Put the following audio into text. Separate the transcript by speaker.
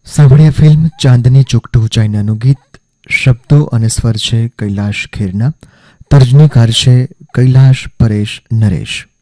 Speaker 1: સાંભળીએ ફિલ્મ ચાંદની ચૂકટું ચાઇનાનું ગીત. શબ્દો અને સ્વર છે કૈલાશ ખેરના, તર્જનીકાર છે કૈલાશ પરેશ નરેશ.